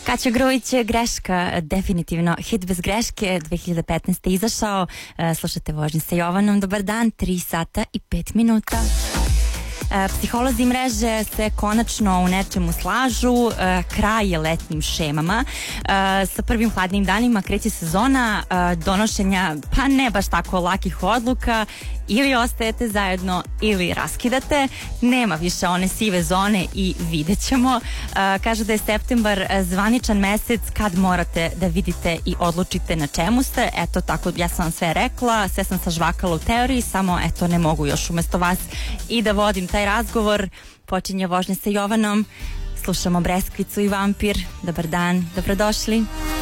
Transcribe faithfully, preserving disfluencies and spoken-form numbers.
Kaća Grujić, Greška, definitivno hit bez greške, dve hiljade petnaeste izašao. Slušate Vožnje sa Jovanom, dobar dan, tri sata i pet minuta. Psiholozi mreže se konačno u nečemu slažu, kraj je letnjim šemama. Sa prvim hladnim danima kreće sezona donošenja, pa ne baš tako lakih odluka, ili ostajete zajedno ili raskidate, nema više one sive zone i vidjet ćemo. Kažu da je septembar zvaničan mesec kad morate da vidite i odlučite na čemu ste. Eto tako, ja sam vam sve rekla, sve sam sažvakala u teoriji, samo eto ne mogu još umesto vas i da vodim taj razgovor. Počinje Vožnje sa Jovanom, slušamo Breskvicu i Vampir. Dobar dan, dobrodošli.